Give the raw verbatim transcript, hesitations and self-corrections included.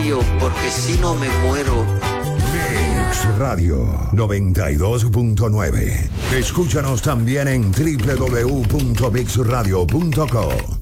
porque si no me muero. Mix Radio noventa y dos punto nueve. Escúchanos también en doble u doble u doble u punto mix radio punto co.